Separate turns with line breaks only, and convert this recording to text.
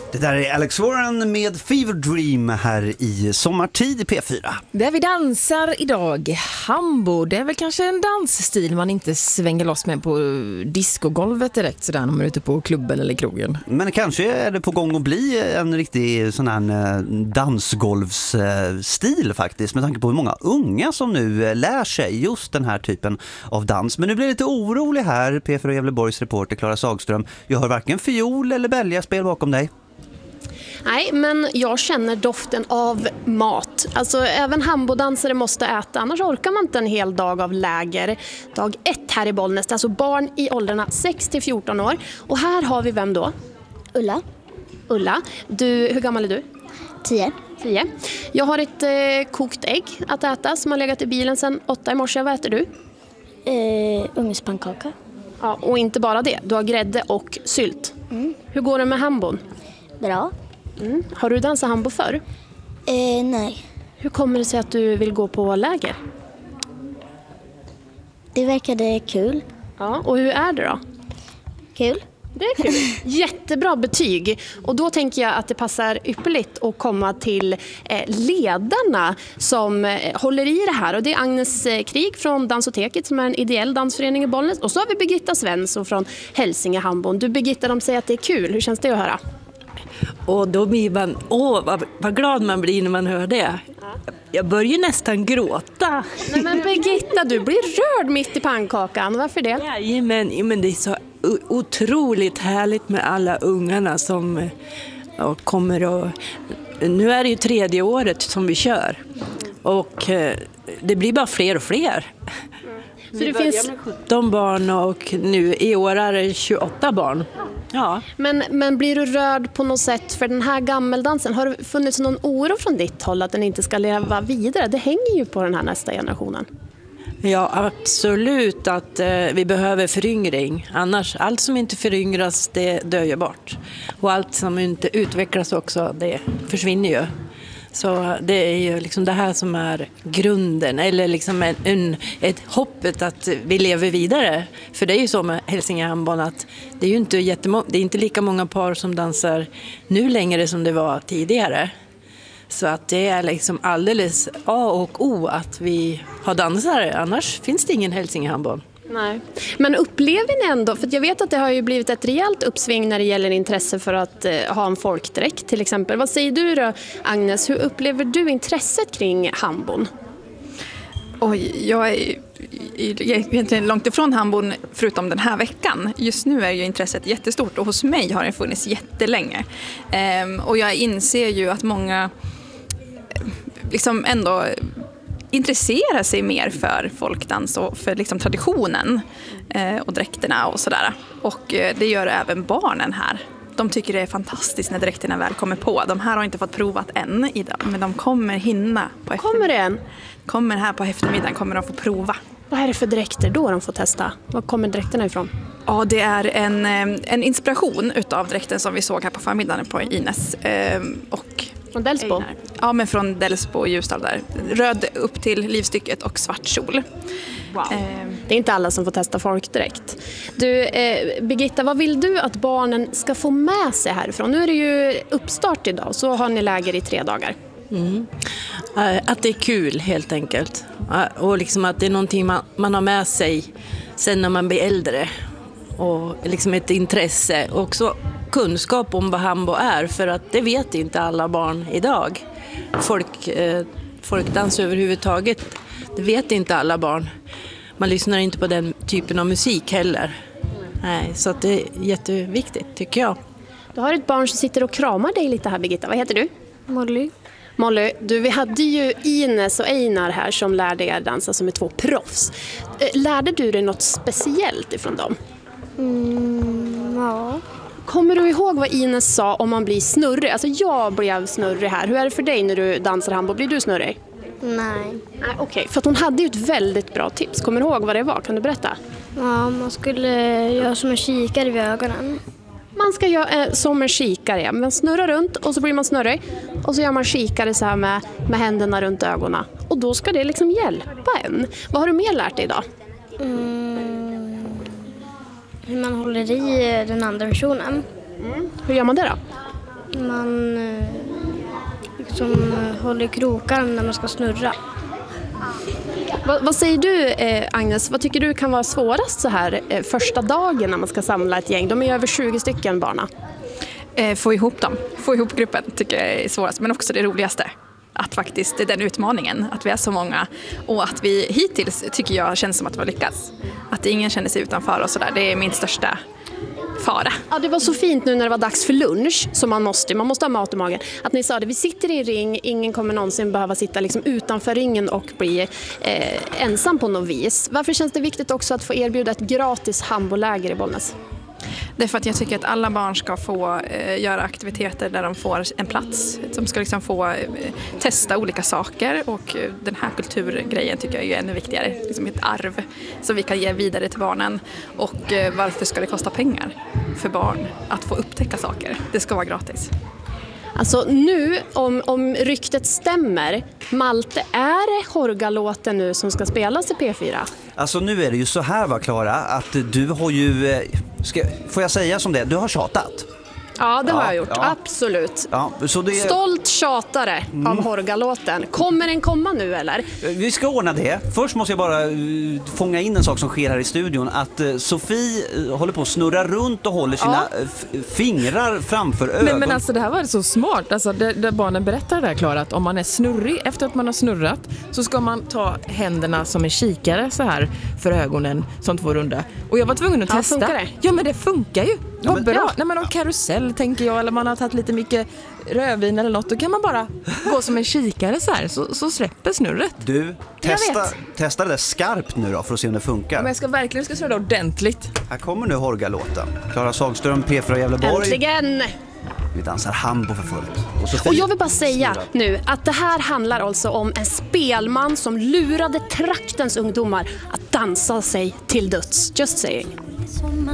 Det där är Alex Warren med Fever Dream här i sommartid i P4.
Där vi dansar idag, hambo, det är väl kanske en dansstil man inte svänger loss med på discogolvet direkt sådär när man är ute på klubben eller krogen.
Men kanske är det på gång att bli en riktig sån här dansgolvsstil faktiskt, med tanke på hur många unga som nu lär sig just den här typen av dans. Men nu blir det lite orolig här, P4 Gävleborgs reporter Klara Sagström. Jag hör varken fiol eller bälgaspel bakom dig.
Nej, men jag känner doften av mat. Alltså även hambodansare måste äta, annars orkar man inte en hel dag av läger. Dag 1 här i Bollnäs, alltså barn i åldrarna 6-14 år. Och här har vi vem då? Ulla. Hur gammal är du?
10.
Jag har ett kokt ägg att äta som har legat i bilen sedan 8 i morse. Vad äter du?
Ugnspannkaka.
Ja, och inte bara det, du har grädde och sylt. Hur går det med hambon?
Bra.
Har du dansat hambo förr?
Nej.
Hur kommer det sig att du vill gå på läger?
Det verkade kul.
Ja, och hur är det då?
Kul.
Det är kul. Jättebra betyg. Och då tänker jag att det passar ypperligt att komma till ledarna som håller i det här. Och det är Agnes Krig från Dansoteket som är en ideell dansförening i Bollnäs. Och så har vi Birgitta Svensson från Hälsinge Hambon. Du Birgitta, de säger att det är kul. Hur känns det att höra?
Och då blir man, vad glad man blir när man hör det. Jag börjar nästan gråta.
Nej men Birgitta, du blir rörd mitt i pannkakan. Varför det?
Ja, men det är så otroligt härligt med alla ungarna som kommer och... Nu är det ju 3:e året som vi kör. Och det blir bara fler och fler. Så det finns 17 barn och nu i år är det 28 barn. Ja.
Men blir du rörd på något sätt för den här gammeldansen? Har det funnits någon oro från ditt håll att den inte ska leva vidare? Det hänger ju på den här nästa generationen.
Ja, absolut att vi behöver föryngring. Annars, allt som inte föryngras, det dör ju bort. Och allt som inte utvecklas också, det försvinner ju. Så det är ju liksom det här som är grunden, eller liksom ett hoppet att vi lever vidare. För det är ju så med Hälsinge Hambon att det är ju inte det är inte lika många par som dansar nu längre som det var tidigare. Så att det är liksom alldeles A och O att vi har dansare, annars finns det ingen Hälsinge Hambon.
Nej. Men upplever ni ändå, för jag vet att det har ju blivit ett rejält uppsving när det gäller intresse för att ha en folkdräkt till exempel. Vad säger du då, Agnes? Hur upplever du intresset kring hambon?
Oj, jag är egentligen långt ifrån hambon förutom den här veckan. Just nu är ju intresset jättestort och hos mig har det funnits jättelänge. Och jag inser ju att många liksom ändå intresserar sig mer för folkdans och för liksom traditionen och dräkterna och sådär. Och det gör även barnen här. De tycker det är fantastiskt när dräkterna väl kommer på. De här har inte fått provat än idag, men de kommer hinna på eftermiddagen.
Kommer det än?
Kommer här på eftermiddagen, kommer de få prova.
Vad är det för dräkter då de får testa? Var kommer dräkterna ifrån?
Ja, det är en inspiration utav dräkten som vi såg här på förmiddagen på Ines. Och
från Delsbo?
Ja, men från Delsbo och Ljusdal där. Röd upp till livstycket och svart kjol.
Wow. Det är inte alla som får testa folkdräkt. Du, Birgitta, vad vill du att barnen ska få med sig härifrån? Nu är det ju uppstart idag, så har ni läger i 3 dagar.
Att det är kul helt enkelt. Och liksom att det är någonting man har med sig sen när man blir äldre. Och liksom ett intresse och också kunskap om vad hambo är, för att det vet inte alla barn idag. Folkdans överhuvudtaget, det vet inte alla barn. Man lyssnar inte på den typen av musik heller. Nej, så att det är jätteviktigt tycker jag.
Du har ett barn som sitter och kramar dig lite här, Birgitta. Vad heter du? Molly, vi hade ju Ines och Einar här som lärde er dansa, som är 2 proffs. Lärde du dig något speciellt ifrån dem?
Ja.
Kommer du ihåg vad Ines sa om man blir snurrig? Alltså jag blev snurrig här. Hur är det för dig när du dansar hambo? Blir du snurrig?
Nej.
Okej, för att hon hade ju ett väldigt bra tips. Kommer du ihåg vad det var? Kan du berätta?
Ja, man skulle göra som en kikare vid ögonen.
Man ska göra som en kikare. Man snurrar runt och så blir man snurrig. Och så gör man kikare så här med händerna runt ögonen. Och då ska det liksom hjälpa en. Vad har du mer lärt dig idag?
Hur man håller i den andra personen.
Hur gör man det då?
Man liksom håller krokarm när man ska snurra.
Vad säger du, Agnes? Vad tycker du kan vara svårast så här första dagen när man ska samla ett gäng? De är över 20 stycken barna.
Få ihop dem, få ihop gruppen tycker jag är svårast, men också det roligaste. Att faktiskt det är den utmaningen, att vi är så många och att vi hittills tycker jag känns som att vi har lyckats. Att ingen känner sig utanför och sådär, det är min största fara.
Ja, det var så fint nu när det var dags för lunch, så man måste ha mat i magen. Att ni sa det, vi sitter i ring, ingen kommer någonsin behöva sitta liksom utanför ringen och bli ensam på något vis. Varför känns det viktigt också att få erbjuda ett gratis handbollsläger i Bollnäs?
Det är för att jag tycker att alla barn ska få göra aktiviteter där de får en plats. De ska liksom få testa olika saker och den här kulturgrejen tycker jag är ännu viktigare. Liksom ett arv som vi kan ge vidare till barnen. Och varför ska det kosta pengar för barn att få upptäcka saker? Det ska vara gratis.
Alltså nu, om ryktet stämmer, Malte, är det Horgalåten nu som ska spelas i P4?
Alltså nu är det ju så här, va, Klara, att du har ju, får jag säga som det, du har tjatat.
Ja, det har jag gjort.
Ja.
Absolut.
Ja, så det...
Stolt tjatare av Horgalåten. Kommer den komma nu eller?
Vi ska ordna det. Först måste jag bara fånga in en sak som sker här i studion. Att Sofie håller på att snurra runt och håller sina fingrar framför ögonen.
Men alltså det här var så smart. Alltså, där barnen berättar det här, Klara, att om man är snurrig efter att man har snurrat så ska man ta händerna som en kikare så här för ögonen som 2 runda. Och jag var tvungen att testa.
Funkar det?
Ja, men det funkar ju. Vad bra.
Ja.
När man har karusell tänker jag, eller man har tagit lite mycket rödvin eller något, då kan man bara gå som en kikare så här, så släpper snurret.
Du, testa det där skarpt nu då för att se om det funkar.
Men jag ska verkligen snurra ordentligt.
Här kommer nu Horgalåten. Klara Sagström, P4 Gävleborg.
Äntligen!
Vi dansar hambo för fullt.
Och jag vill bara säga nu att det här handlar alltså om en spelman som lurade traktens ungdomar att dansa sig till döds. Just saying.